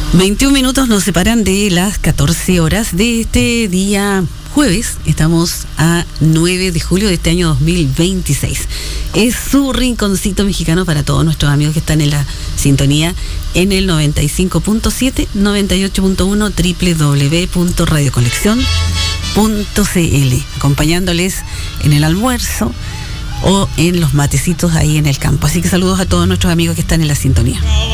21 minutos nos separan de las 14 horas de este día jueves. Estamos a 9 de julio de este año 2026. Es su rinconcito mexicano para todos nuestros amigos que están en la sintonía en el 95.7, 98.1, www.radioconexión.cl, acompañándoles en el almuerzo o en los matecitos ahí en el campo. Así que saludos a todos nuestros amigos que están en la sintonía.